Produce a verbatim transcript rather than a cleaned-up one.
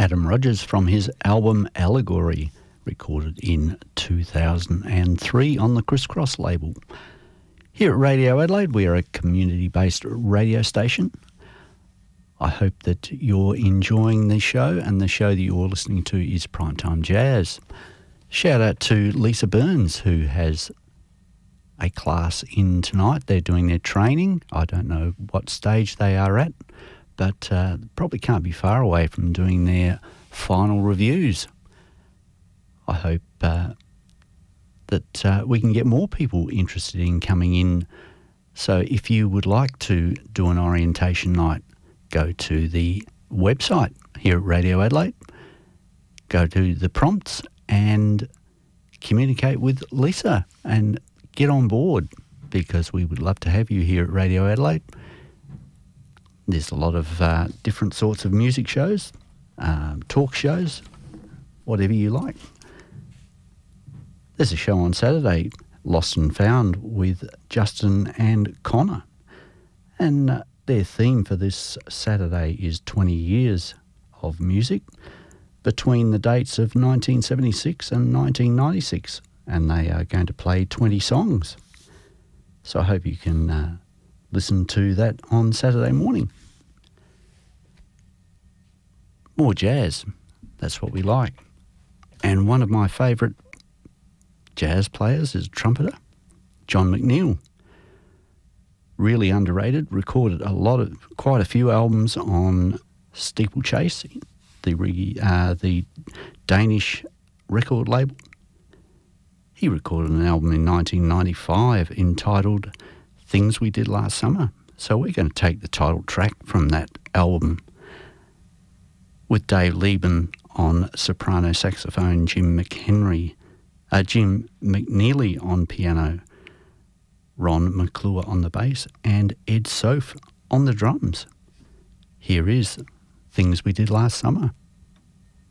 Adam Rogers from his album Allegory, recorded in two thousand three on the Criss Cross label. Here at Radio Adelaide, we are a community-based radio station. I hope that you're enjoying the show, and the show that you're listening to is Primetime Jazz. Shout out to Lisa Burns, who has a class in tonight. They're doing their training. I don't know what stage they are at, but uh, probably can't be far away from doing their final reviews. I hope uh, that uh, we can get more people interested in coming in. So if you would like to do an orientation night, go to the website here at Radio Adelaide, go to the prompts and communicate with Lisa and get on board, because we would love to have you here at Radio Adelaide. There's a lot of uh, different sorts of music shows, um, talk shows, whatever you like. There's a show on Saturday, Lost and Found, with Justin and Connor. And uh, their theme for this Saturday is twenty years of music between the dates of nineteen seventy-six and nineteen ninety-six. And they are going to play twenty songs. So I hope you can uh, listen to that on Saturday morning. More jazz. That's what we like. And one of my favourite jazz players is trumpeter John McNeil. Really underrated. Recorded a lot of, quite a few albums on Steeplechase, the uh, the Danish record label. He recorded an album in nineteen ninety-five entitled Things We Did Last Summer. So we're going to take the title track from that album with Dave Lieben on soprano saxophone, Jim McHenry, uh, Jim McNeely on piano, Ron McClure on the bass, and Ed Soph on the drums. Here is Things We Did Last Summer.